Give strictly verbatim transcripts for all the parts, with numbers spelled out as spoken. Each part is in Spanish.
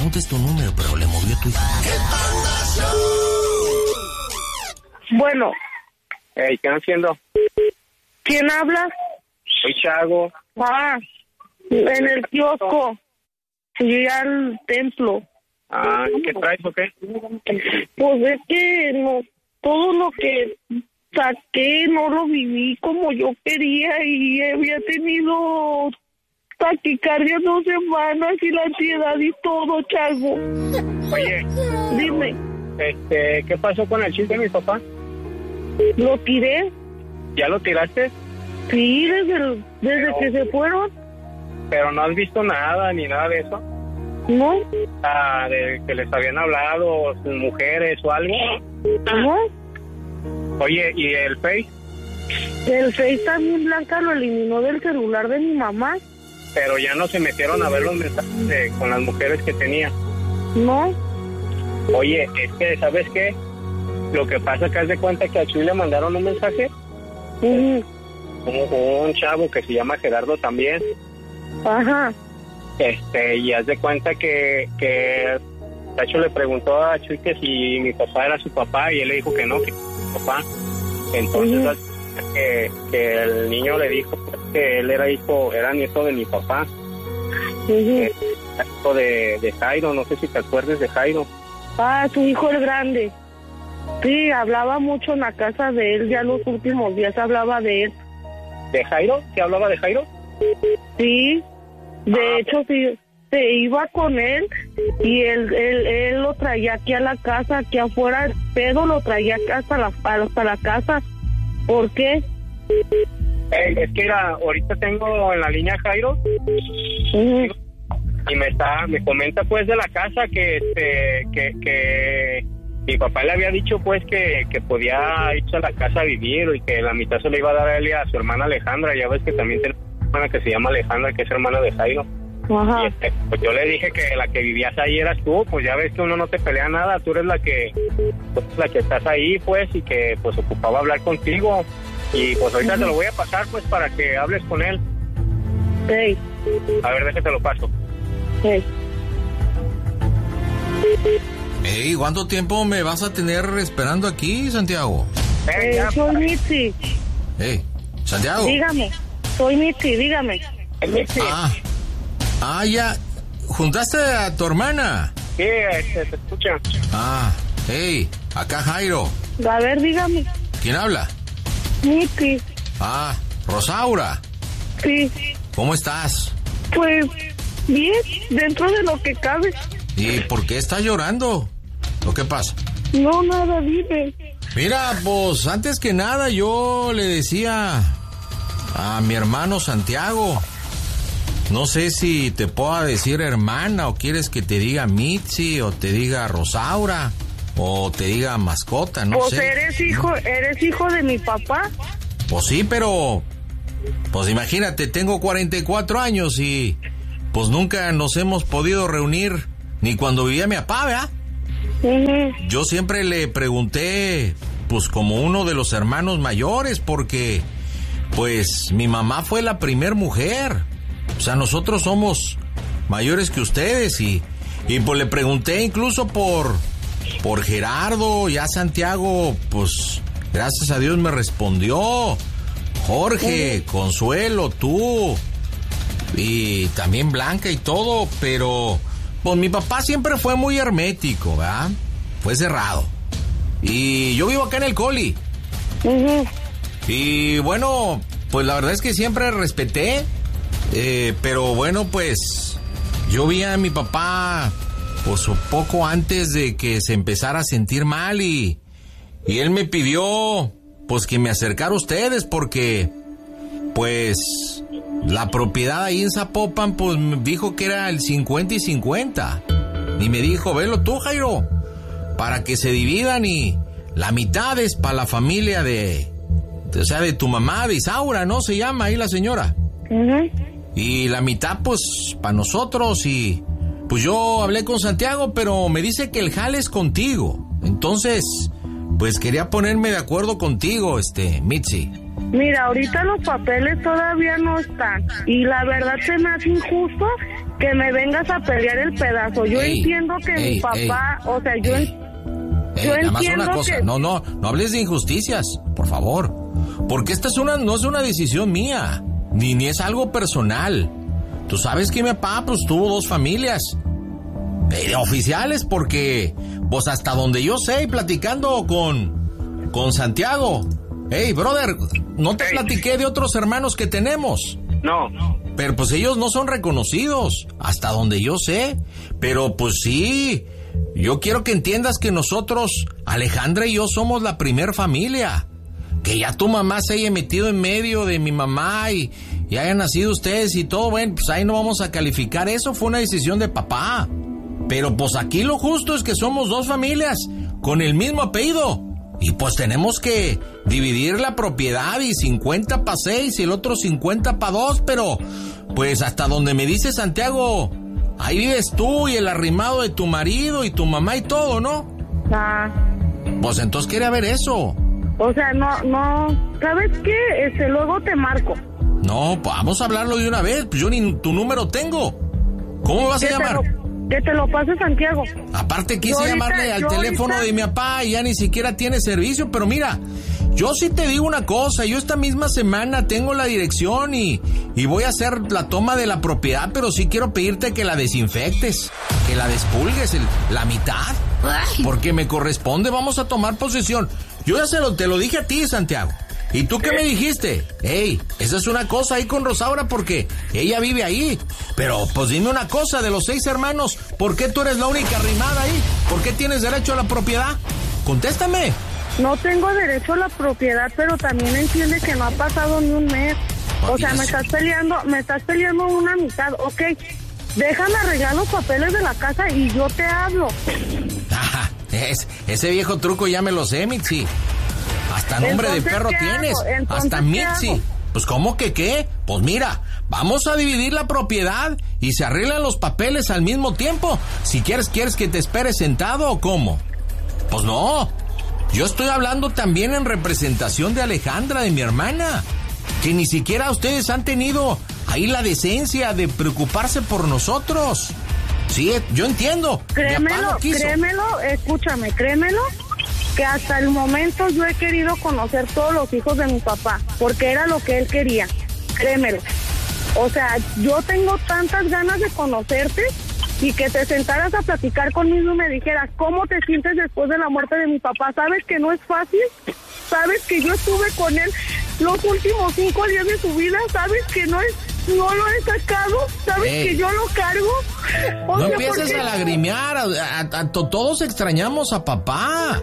preguntes tu número, pero le movió tu hija. Bueno. Hey, ¿qué están haciendo? ¿Quién habla? Soy Chago. Ah, en el kiosco. Llegué al templo. Ah, ¿qué traes o qué? Pues es que no, todo lo que saqué no lo viví como yo quería y había tenido taquicardia dos semanas y la ansiedad y todo, Chago. Oye, dime. Este, ¿qué pasó con el chiste de mi papá? Lo tiré. ¿Ya lo tiraste? Sí, desde, el, desde pero, que se fueron. Pero no has visto nada ni nada de eso. ¿No? Ah, de que les habían hablado sus mujeres o algo. ¿No? Oye, ¿y el Face? El Face también, Blanca lo eliminó del celular de mi mamá. Pero ya no se metieron a ver los mensajes de, con las mujeres que tenía. No. Oye, es que, ¿sabes qué? Lo que pasa es que haz de cuenta que a Chuy le mandaron un mensaje. Uh-huh. Un, un chavo que se llama Gerardo también. Ajá. Este, y haz de cuenta que, que Tacho le preguntó a Chuy que si mi papá era su papá y él le dijo que no, que era su papá. Entonces, uh-huh. que, que el niño le dijo que él era hijo, era nieto de mi papá. Uh-huh. Eh, hijo de, de Jairo, no sé si te acuerdas de Jairo. Ah, su hijo el grande. Sí, hablaba mucho en la casa de él, ya los últimos días hablaba de él. ¿De Jairo? ¿Se hablaba de Jairo? Sí. De ah, hecho, sí, se iba con él y él, él, él lo traía aquí a la casa, aquí afuera, el pedo lo traía hasta la, hasta la casa. ¿Por qué? Eh, es que era, ahorita tengo en la línea Jairo uh-huh. y me está, me comenta pues de la casa que este, que, que mi papá le había dicho pues que, que podía irse a la casa a vivir y que la mitad se le iba a dar a él y a su hermana Alejandra. Ya ves que también tiene hermana que se llama Alejandra, que es hermana de Jairo. Ajá. Y este, pues yo le dije que la que vivías ahí eras tú, pues ya ves que uno no te pelea nada, tú eres la que pues, la que estás ahí pues y que pues ocupaba hablar contigo y pues ahorita uh-huh. te lo voy a pasar pues para que hables con él. Sí. A ver, déjate lo paso. Sí. Ey, ¿cuánto tiempo me vas a tener esperando aquí, Santiago? Eh, ya, soy Mitzi. Ey, Santiago. Dígame. Soy Mitzi, dígame. Mitzi. Ah, ah, ya. ¿Juntaste a tu hermana? Sí, este, te escucha. Ah, hey, acá Jairo. A ver, dígame. ¿Quién habla? Mitzi. Ah, Rosaura. Sí. ¿Cómo estás? Pues, bien, dentro de lo que cabe. ¿Y por qué estás llorando? ¿O qué pasa? No, nada, dime. Mira, pues, antes que nada yo le decía a mi hermano Santiago, no sé si te puedo decir hermana o quieres que te diga Mitzi o te diga Rosaura o te diga mascota, no pues sé. Pues eres hijo, eres hijo de mi papá. Pues sí, pero pues imagínate, tengo cuarenta y cuatro años y pues nunca nos hemos podido reunir ni cuando vivía mi papá, ¿verdad? Uh-huh. Yo siempre le pregunté pues como uno de los hermanos mayores porque pues mi mamá fue la primer mujer. O sea, nosotros somos mayores que ustedes y, y pues le pregunté incluso por, por Gerardo, ya Santiago, pues gracias a Dios me respondió. Jorge, uh-huh. Consuelo, tú y también Blanca y todo, pero pues mi papá siempre fue muy hermético, ¿verdad? Fue cerrado. Y yo vivo acá en el Coli. Uh-huh. Y bueno, pues la verdad es que siempre respeté. Eh, pero bueno, pues yo vi a mi papá pues poco antes de que se empezara a sentir mal y, y él me pidió pues que me acercara a ustedes porque pues la propiedad ahí en Zapopan pues me dijo que era el cincuenta y cincuenta y me dijo, velo tú, Jairo, para que se dividan y la mitad es para la familia de, de o sea, de tu mamá, de Isaura, ¿no? Se llama ahí la señora. Uh-huh. Y la mitad, pues, para nosotros. Y pues yo hablé con Santiago, pero me dice que el jale es contigo. Entonces, pues quería ponerme de acuerdo contigo, este, Mitzi. Mira, ahorita los papeles todavía no están. Y la verdad se me hace injusto que me vengas a pelear el pedazo. Yo ey, entiendo que ey, mi papá, ey, o sea, yo, ey, yo ey, nada más entiendo una cosa, que... no, no, no hables de injusticias, por favor. Porque esta es una, no es una decisión mía, ni, ni es algo personal. Tú sabes que mi papá, pues, tuvo dos familias eh, oficiales, porque, pues, hasta donde yo sé, y platicando con, con Santiago, hey, brother, no te Hey. platiqué de otros hermanos que tenemos. No. Pero pues ellos no son reconocidos, hasta donde yo sé. Pero pues sí, yo quiero que entiendas que nosotros, Alejandra y yo, somos la primer familia. Que ya tu mamá se haya metido en medio de mi mamá y, y hayan nacido ustedes y todo, bueno, pues ahí no vamos a calificar. Eso fue una decisión de papá. Pero pues aquí lo justo es que somos dos familias con el mismo apellido. Y pues tenemos que dividir la propiedad y cincuenta para seis y el otro cincuenta para dos, pero pues hasta donde me dice Santiago, ahí vives tú y el arrimado de tu marido y tu mamá y todo, ¿no? Ah, Pues entonces quería ver eso. o sea, no, no, ¿sabes qué? Este, luego te marco. No, pues vamos a hablarlo de una vez, pues yo ni tu número tengo. ¿Cómo me vas a Que te llamar? lo- Que te lo pase Santiago. Aparte quise Yo ahorita- llamarle al yo teléfono ahorita- de mi papá y ya ni siquiera tiene servicio, pero mira, yo sí te digo una cosa, yo esta misma semana tengo la dirección y, y voy a hacer la toma de la propiedad, pero sí quiero pedirte que la desinfectes, que la despulgues, el- la mitad, porque me corresponde, vamos a tomar posesión. Yo ya se lo, te lo dije a ti, Santiago. ¿Y tú qué me dijiste? Ey, esa es una cosa ahí con Rosaura porque ella vive ahí. Pero pues dime una cosa, de los seis hermanos, ¿por qué tú eres la única arrimada ahí? ¿Por qué tienes derecho a la propiedad? Contéstame. No tengo derecho a la propiedad, pero también entiende que no ha pasado ni un mes. O sea, me estás peleando, me estás peleando una mitad. Ok, déjame arreglar los papeles de la casa y yo te hablo. Ajá, es, ese viejo truco ya me lo sé, Mitzi. Hasta nombre de Entonces, perro ¿qué tienes. hago? Entonces, Hasta ¿qué Mitzi. hago? Pues ¿cómo que qué? Pues mira, vamos a dividir la propiedad y se arreglan los papeles al mismo tiempo. Si quieres, ¿quieres que te espere sentado o cómo? Pues no. Yo estoy hablando también en representación de Alejandra, de mi hermana. Que ni siquiera ustedes han tenido ahí la decencia de preocuparse por nosotros. Sí, yo entiendo. Mi papá Créemelo, no quiso. créemelo, escúchame, créemelo, que hasta el momento yo he querido conocer todos los hijos de mi papá, porque era lo que él quería, créemelo. O sea, yo tengo tantas ganas de conocerte y que te sentaras a platicar conmigo y me dijeras, ¿cómo te sientes después de la muerte de mi papá? ¿Sabes que no es fácil? ¿Sabes que yo estuve con él los últimos cinco días de su vida? ¿Sabes que no es, no lo he sacado? ¿Sabes Ey. que yo lo cargo? O No sea, empieces ¿por qué? a lagrimear, a- a- a- to- todos extrañamos a papá.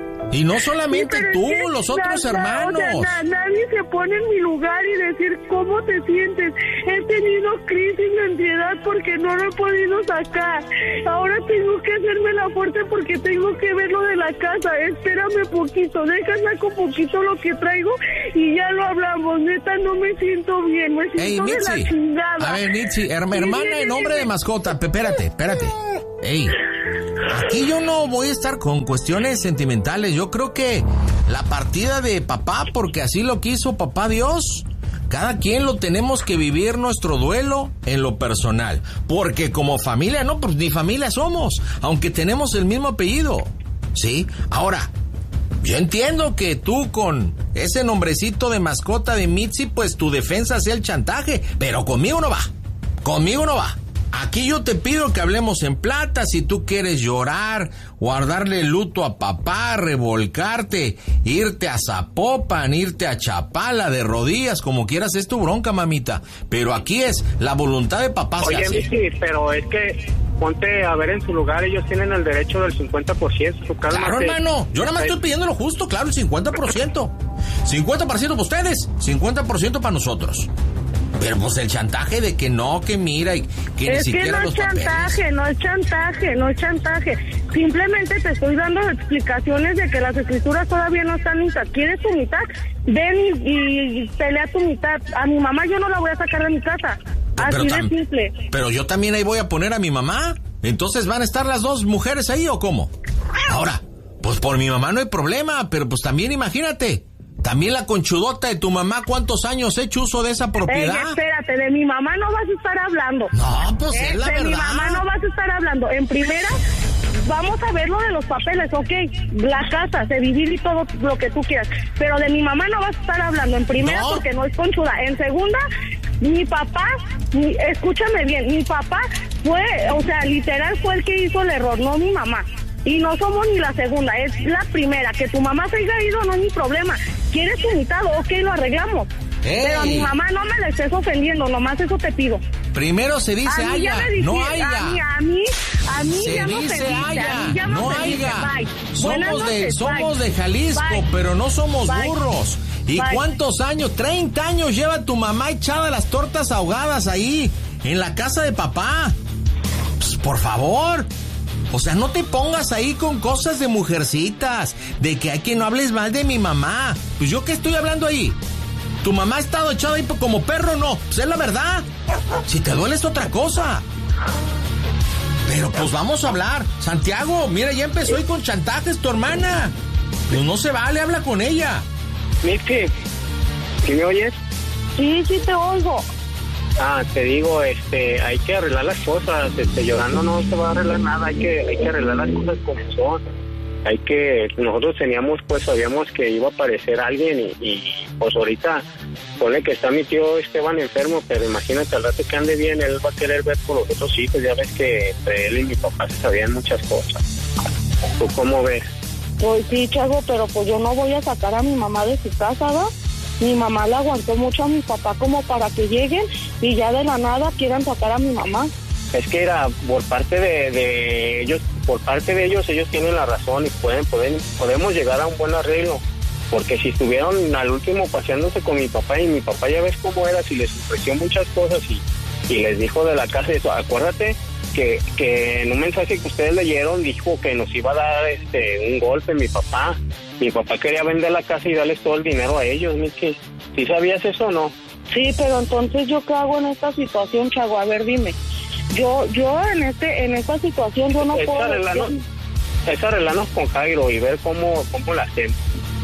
Y no solamente Sí, pero tú, es que los otros na- na- hermanos. O sea, na- nadie se pone en mi lugar y decir cómo te sientes. He tenido crisis de ansiedad porque no lo he podido sacar. Ahora tengo que hacerme la fuerte porque tengo que ver lo de la casa. Espérame poquito, deja saco poquito lo que traigo y ya lo hablamos. Neta, no me siento bien, me siento Ey, de la Mitzi. chingada. A ver, Mitzi, herma- Sí, hermana sí, en sí, nombre sí. de mascota. Pe- Espérate, espérate. Ey, aquí yo no voy a estar con cuestiones sentimentales. Yo creo que la partida de papá, porque así lo quiso papá Dios. Cada quien lo tenemos que vivir nuestro duelo en lo personal. Porque como familia, no, pues ni familia somos, aunque tenemos el mismo apellido. ¿Sí? Ahora, yo entiendo que tú con ese nombrecito de mascota de Mitzi, pues tu defensa sea el chantaje, pero conmigo no va. Conmigo no va. Aquí yo te pido que hablemos en plata. Si tú quieres llorar, guardarle luto a papá, revolcarte, irte a Zapopan, irte a Chapala de rodillas, como quieras, es tu bronca, mamita. Pero aquí es la voluntad de papá. se Oye, hace. Miki, pero es que ponte a ver en su lugar, ellos tienen el derecho del cincuenta por ciento. Cálmate. Claro, hermano, yo nada más estoy pidiendo lo justo, claro, el cincuenta por ciento. cincuenta por ciento para ustedes, cincuenta por ciento para nosotros. Pero pues el chantaje de que no, que mira, y que ni Es que siquiera no los es chantaje, papeles. no es chantaje, no es chantaje. Simplemente te estoy dando explicaciones de que las escrituras todavía no están listas. ¿Quieres tu mitad? Ven y, y pelea tu mitad. A mi mamá yo no la voy a sacar de mi casa. Así Pero de tam- simple. Pero yo también ahí voy a poner a mi mamá. Entonces, ¿van a estar las dos mujeres ahí o cómo? Ahora, pues por mi mamá no hay problema, pero pues también imagínate. También la conchudota de tu mamá, ¿cuántos años he hecho uso de esa propiedad? Ey, espérate, de mi mamá no vas a estar hablando. No, pues Eh, es la de verdad. mi mamá no vas a estar hablando. En primera, vamos a ver lo de los papeles, ok. La casa, de vivir y todo lo que tú quieras. Pero de mi mamá no vas a estar hablando. En primera, No. porque no es conchuda. En segunda, mi papá, mi- escúchame bien, mi papá fue, o sea, literal fue el que hizo el error, no mi mamá. Y no somos ni la segunda, es la primera. Que tu mamá se haya ido no es mi problema. ¿Quieres tu mitad? Ok, lo arreglamos. Ey. Pero a mi mamá no me la estés ofendiendo, nomás eso te pido. Primero se dice A mí ya haya, me dijiste, no a mí, haya. a mí, a mí Se ya me dice ofendiste, haya, a mí ya me no ofendiste, haya. bye. Buenas Somos de, noches, somos bye. de Jalisco, Bye. pero no somos Bye. burros. ¿Y Bye. cuántos años? treinta años lleva tu mamá echada las tortas ahogadas ahí, en la casa de papá. Pues, por favor. O sea, no te pongas ahí con cosas de mujercitas, de que hay que no hables mal de mi mamá. Pues yo qué estoy hablando ahí. ¿Tu mamá ha estado echada ahí como perro? No, pues es la verdad. Si te duele es otra cosa. Pero pues vamos a hablar. Santiago, mira, ya empezó ahí con chantajes tu hermana. Pues no se vale, habla con ella. Mitzi, ¿sí me oyes? Sí, sí te oigo. Ah, te digo, este, hay que arreglar las cosas, este, llorando no se va a arreglar nada, hay que, hay que arreglar las cosas como son. Hay que, nosotros teníamos, pues, sabíamos que iba a aparecer alguien y, y pues ahorita, pone que está mi tío Esteban enfermo, pero imagínate al rato que ande bien, él va a querer ver por los otros hijos, ya ves que entre él y mi papá se sabían muchas cosas. ¿Tú cómo ves? Pues sí, Chago, pero pues yo no voy a sacar a mi mamá de su casa, ¿va? Mi mamá le aguantó mucho a mi papá como para que lleguen y ya de la nada quieran sacar a mi mamá. Es que era por parte de, de ellos, por parte de ellos, ellos tienen la razón y pueden, pueden, podemos llegar a un buen arreglo. Porque si estuvieron al último paseándose con mi papá y mi papá ya ves cómo era, si les ofreció muchas cosas y, y les dijo de la casa eso, acuérdate que, que en un mensaje que ustedes leyeron dijo que nos iba a dar este un golpe mi papá. Mi papá quería vender la casa y darles todo el dinero a ellos, Michi. ¿Sí sabías eso o no? Sí, pero entonces yo qué hago en esta situación, Chago, a ver, dime. Yo, yo en este, en esta situación yo no Es puedo. arreglarnos, es arreglarnos con Jairo y ver cómo, cómo la hacemos.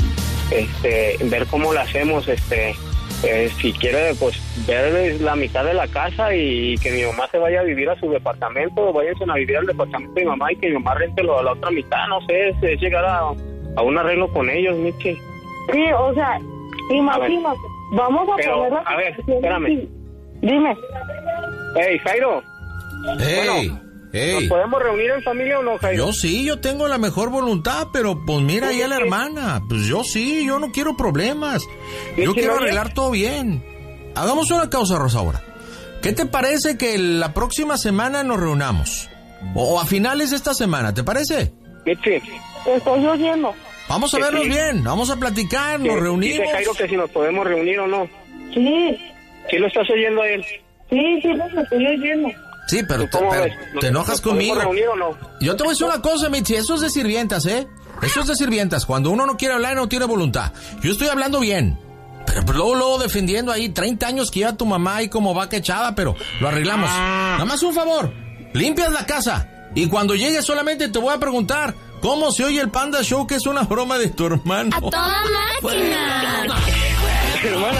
Este, ver cómo la hacemos, este, eh, si quiere, pues, ver la mitad de la casa y que mi mamá se vaya a vivir a su departamento, váyanse a vivir al departamento de mi mamá y que mi mamá rente lo, a la otra mitad, no sé, es, es llegar a, a un arreglo con ellos, Michi. Sí, o sea, imagínate, vamos a Pero, poner la a ver, situación espérame. así. Dime. Hey, Jairo, ¡Ey! ¿nos ¡Ey! podemos reunir en familia o no, Jairo? Yo sí, yo tengo la mejor voluntad, pero pues mira ahí a la hermana. Pues yo sí, yo no quiero problemas. Yo ¿Sí, quiero no, arreglar todo bien. Hagamos una causa, Rosaura. ¿Qué te parece que la próxima semana nos reunamos? O a finales de esta semana, ¿te parece? Michi, Te estoy oyendo. Vamos a Que vernos sí. bien, vamos a platicar, nos que- reunimos. dice Jairo que si nos podemos reunir o no. Sí, ¿Sí lo estás oyendo a él? sí, sí, te estoy oyendo. Sí, pero, ¿Tú te, cómo pero ves? ¿Nos- te enojas nos podemos conmigo. reunir o no? Yo te voy a decir una cosa, Michi, eso es de sirvientas, ¿eh? Eso es de sirvientas. Cuando uno no quiere hablar, no tiene voluntad. Yo estoy hablando bien. Pero pues, luego, luego defendiendo ahí treinta años que lleva tu mamá ahí como vaca echada, pero lo arreglamos. Nada más un favor, limpias la casa. Y cuando llegue solamente te voy a preguntar cómo se oye el Panda Show, que es una broma de tu hermano. ¡A toda máquina! Hermana,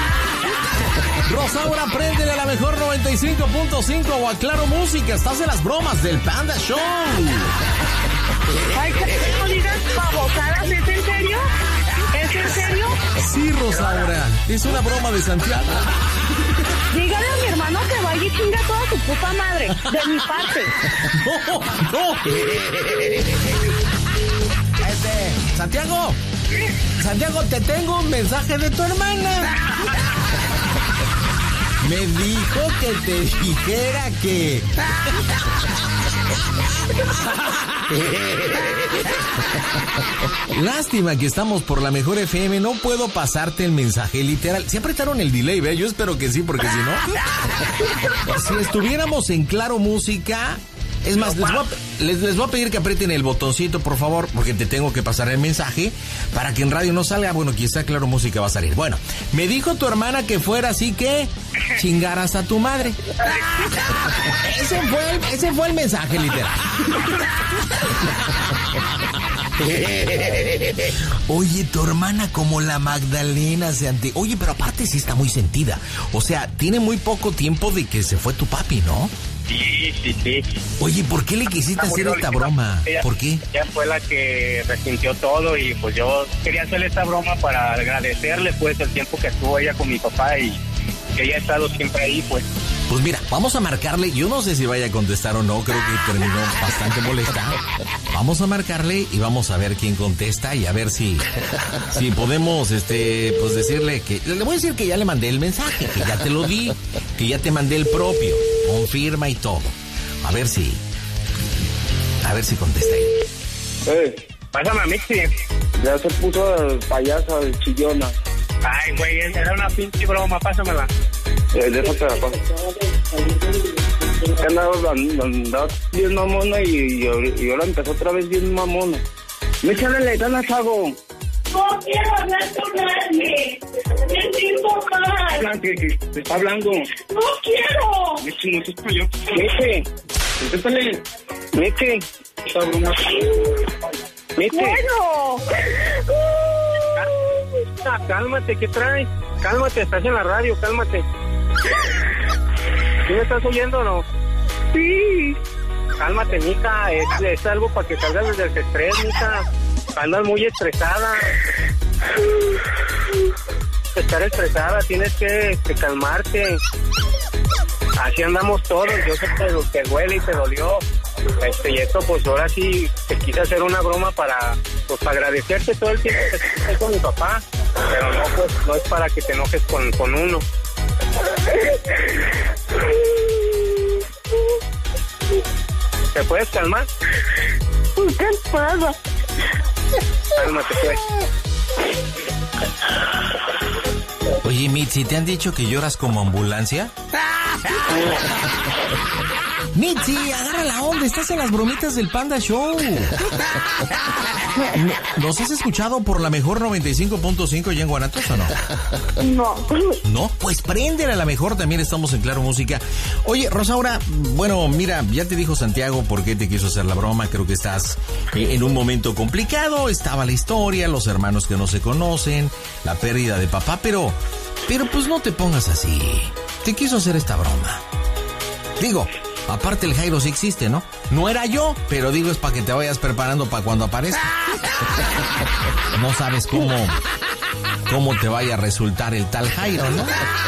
Rosaura, préndele a la mejor noventa y cinco punto cinco o a Claro Música. Estás en las bromas del Panda Show. Ay, que no digas babosadas, ¿es en serio? ¿Es en serio? Sí, Rosaura, es una broma de Santiago. Dígale a mi hermano que vaya y chinga a toda su puta madre, de mi parte. No, no. Este, Santiago, Santiago, te tengo un mensaje de tu hermana. Me dijo que te dijera que... Lástima que estamos por la mejor F M, no puedo pasarte el mensaje literal. ¿Se apretaron el delay, ve? Yo espero que sí, porque si no... Si estuviéramos en Claro Música... Es más, les voy, a, les, les voy a pedir que aprieten el botoncito, por favor, porque te tengo que pasar el mensaje para que en radio no salga. Bueno, quizá Claro Música va a salir. Bueno, me dijo tu hermana que fuera así que chingaras a tu madre. Ese fue el, ese fue el mensaje, literal. Oye, tu hermana como la Magdalena se ante... Oye, pero aparte sí está muy sentida. O sea, tiene muy poco tiempo de que se fue tu papi, ¿no? Sí, sí, sí. Oye, ¿por qué le quisiste hacer esta broma? Ella, ¿Por qué? Ella fue la que resintió todo y pues yo quería hacerle esta broma para agradecerle pues el tiempo que estuvo ella con mi papá y que ella ha estado siempre ahí pues. Pues mira, vamos a marcarle, yo no sé si vaya a contestar o no, creo que terminó bastante molesta. Vamos a marcarle y vamos a ver quién contesta y a ver si, si podemos, este, pues decirle que, le voy a decir que ya le mandé el mensaje, que ya te lo di, que ya te mandé el propio, confirma y todo. A ver si, a ver si contesta él. Eh, pásame a Mixi. Ya se puso payasa, chillona. Ay, güey, era una pinche broma, pásamela. Eh, déjate la cosa. Andaba, andaba bien mamona y, y, y ahora empezó otra vez bien mamona. Me échale ganas, hago. No quiero hablar con nadie. Me siento mal. Habla, que, que te está hablando. No quiero. Meche, no es para yo. Meche, contéstale. Meche, esta broma. Meche. Bueno. Ah, cálmate, ¿qué traes? Cálmate, estás en la radio, cálmate. ¿Sí me estás oyendo o no? Sí. Cálmate, mija, es, es algo para que salgas del estrés, mija. Andas muy estresada. Estar estresada, tienes que, que calmarte. Así andamos todos, yo sé que te duele y te dolió. Este, y esto pues ahora sí te quise hacer una broma para, pues, para agradecerte todo el tiempo que estás con mi papá, pero no, pues no es para que te enojes con, con uno. ¿Te puedes calmar? ¿Qué pasa? Cálmate pues. Oye, Mitzi, ¿te han dicho que lloras como ambulancia? Mitzi, agarra la onda, estás en las bromitas del Panda Show. ¿Nos has escuchado por la mejor noventa y cinco punto cinco ya en Guanatos o no? No. No, pues préndele a la mejor, también estamos en Claro Música. Oye, Rosaura, bueno, mira, ya te dijo Santiago por qué te quiso hacer la broma, creo que estás en un momento complicado, estaba la historia, los hermanos que no se conocen, la pérdida de papá, pero, pero pues no te pongas así, te quiso hacer esta broma. Digo, aparte el Jairo sí existe, ¿no? No era yo, pero digo es para que te vayas preparando para cuando aparezca. No sabes cómo, cómo te vaya a resultar el tal Jairo, ¿no?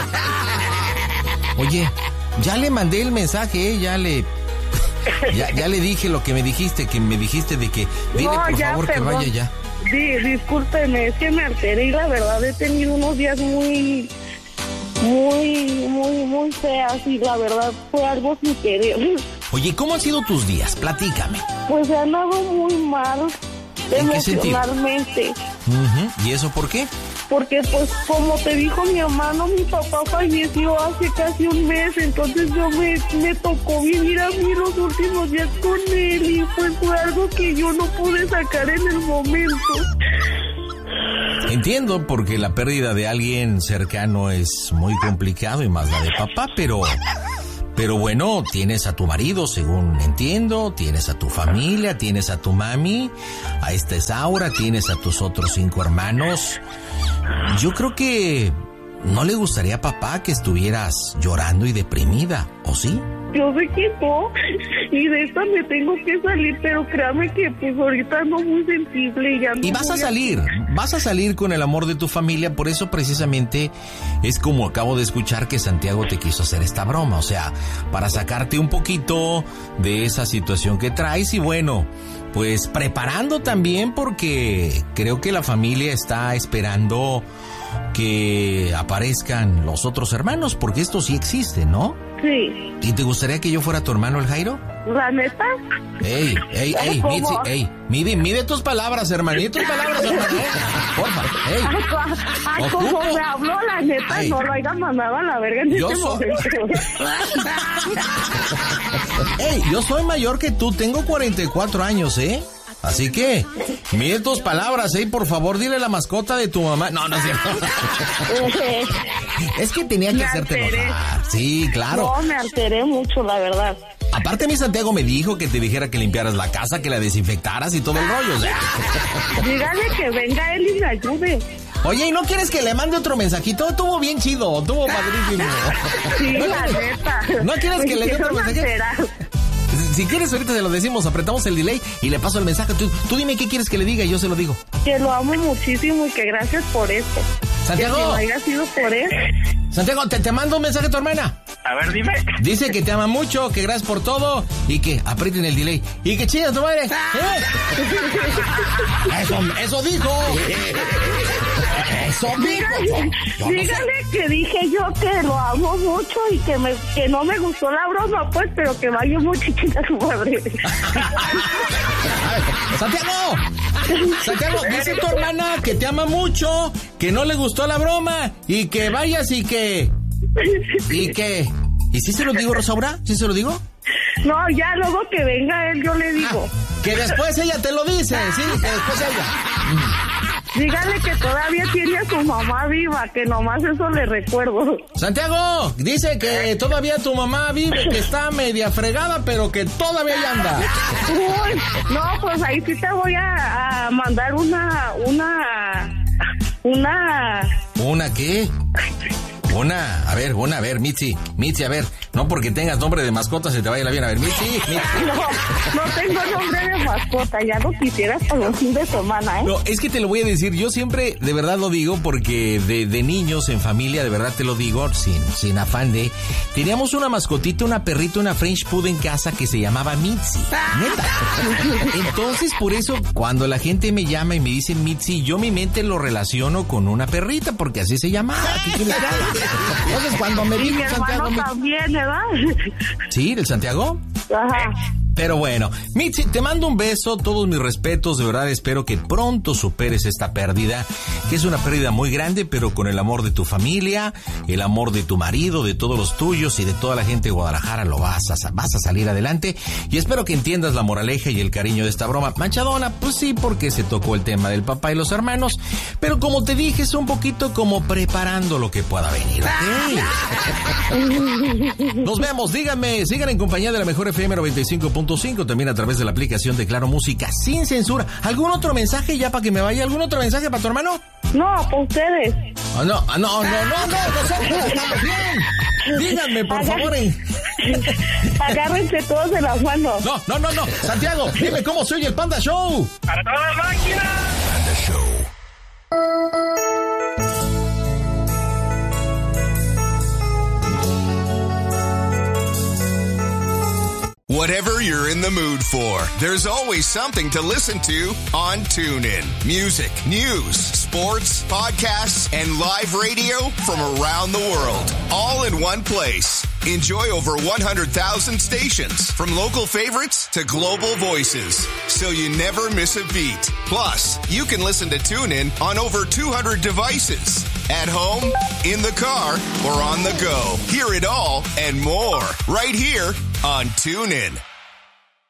Oye, ya le mandé el mensaje, ¿eh? Ya le... Ya, ya le dije lo que me dijiste, que me dijiste de que... Dile, No, por ya, favor, perdón. que vaya ya. Sí, discúlpeme, es que me alteré y la verdad he tenido unos días muy... Muy, muy, muy feas y la verdad fue algo sin querer. Oye, ¿cómo han sido tus días? Platícame. Pues he andado muy mal ¿En qué sentido? emocionalmente. Uh-huh. ¿Y eso por qué? Porque pues como te dijo mi hermano, mi papá falleció hace casi un mes, entonces yo me, me tocó vivir a mí los últimos días con él y pues fue algo que yo no pude sacar en el momento. Entiendo, porque la pérdida de alguien cercano es muy complicado y más la de papá, pero... Pero bueno, tienes a tu marido, según entiendo, tienes a tu familia, tienes a tu mami, a esta Isaura, tienes a tus otros cinco hermanos. Yo creo que no le gustaría a papá que estuvieras llorando y deprimida, ¿o sí? Yo sé que no, y de esta me tengo que salir, pero créame que pues ahorita ando muy sensible y ya no. Y vas a voy salir, vas a salir con el amor de tu familia, por eso precisamente es como acabo de escuchar que Santiago te quiso hacer esta broma, o sea, para sacarte un poquito de esa situación que traes y bueno, pues preparando también porque creo que la familia está esperando que aparezcan los otros hermanos, porque esto sí existe, ¿no? Sí. ¿Y te gustaría que yo fuera tu hermano, el Jairo? ¿La neta? Ey, ey, ey, ¿Cómo? Mitzi, ey, mide, mide tus palabras, hermanito, tus palabras, hermano, eh. Porfa, ey. Ay, como Ocupo. me habló, la neta, Ey. no lo haya mandado a la verga en Yo este soy- momento. Ey, yo soy mayor que tú, tengo cuarenta y cuatro años, ¿eh? Así que, mide tus palabras, ¿eh? Por favor, dile la mascota de tu mamá. No, no es cierto. Es que tenía que Me hacerte alteré. enojar. Sí, claro. No, me alteré mucho, la verdad. aparte mi Santiago me dijo que te dijera que limpiaras la casa, que la desinfectaras y todo el rollo, o sea. Dígale que venga él y me ayude. Oye, ¿y no quieres que le mande otro mensajito? Estuvo bien chido, estuvo padrísimo. Sí, ¿No, la neta. ¿No quieres que le dé otro mensaje? Si quieres, ahorita se lo decimos, apretamos el delay y le paso el mensaje. Tú, tú dime qué quieres que le diga y yo se lo digo. Que lo amo muchísimo y que gracias por esto. Santiago. Que si no haya sido por él. Santiago, te, te mando un mensaje a tu hermana. A ver, dime. Dice que te ama mucho, que gracias por todo y que aprieten el delay. Y que chinga tu madre. ¿Eh? Eso, eso dijo. Eso dijo. Dígale, Yo no dígale que dije yo que lo amo mucho y que me que no me gustó la broma, pues, pero que vaya mucho chinga su madre. Santiago, Santiago, dice tu hermana que te ama mucho, que no le gustó la broma y que vayas y que... ¿Y qué? ¿Y si se lo digo, Rosaura? ¿Sí se lo digo? No, ya luego que venga él yo le digo. Ah, que después ella te lo dice, sí, que después ella. Dígale que todavía tiene a su mamá viva, que nomás eso le recuerdo. Santiago, dice que todavía tu mamá vive, que está media fregada, pero que todavía ahí anda. Uy, no, pues ahí sí te voy a, a mandar una, una, una... ¿Una qué? Una, a ver, una, a ver, Mitzi, Mitzi, a ver, no porque tengas nombre de mascota se te vaya la bien, a ver, Mitzi, Mitzi. No, no tengo nombre de mascota, ya lo quisieras para los fines de semana, ¿eh? No, es que te lo voy a decir, yo siempre de verdad lo digo porque de, de niños en familia, de verdad te lo digo, sin, sin afán de, teníamos una mascotita, una perrita, una French Poodle en casa que se llamaba Mitzi, neta. Entonces, por eso, cuando la gente me llama y me dice Mitzi, yo mi mente lo relaciono con una perrita, porque así se llamaba. ¿Qué quieres que haga? Entonces, cuando me Y dijo mi hermano Santiago... también, ¿verdad? ¿Sí, del Santiago? Ajá. Pero bueno, Mitzi, te mando un beso, todos mis respetos, de verdad espero que pronto superes esta pérdida, que es una pérdida muy grande, pero con el amor de tu familia, el amor de tu marido, de todos los tuyos y de toda la gente de Guadalajara lo vas a, vas a salir adelante y espero que entiendas la moraleja y el cariño de esta broma manchadona, pues sí, porque se tocó el tema del papá y los hermanos, pero como te dije, es un poquito como preparando lo que pueda venir, ¿ok? Nos vemos, díganme, sigan en compañía de la mejor F M noventa y cinco punto cinco, también a través de la aplicación de Claro Música sin censura. ¿Algún otro mensaje ya para que me vaya? ¿Algún otro mensaje para tu hermano? No, para ustedes. Ah, no, ah, no, no, no, no, nosotros estamos bien. Díganme, por Agar- favor. En... Agárrense todos de las manos. No, no, no, no. Santiago, dime cómo soy el Panda Show. ¡Para toda la máquina! Panda Show. Whatever you're in the mood for, there's always something to listen to on TuneIn. Music, news, sports, podcasts, and live radio from around the world, all in one place. Enjoy over one hundred thousand stations, from local favorites to global voices, so you never miss a beat. Plus, you can listen to TuneIn on over two hundred devices. At home, in the car, or on the go. Hear it all and more right here on TuneIn.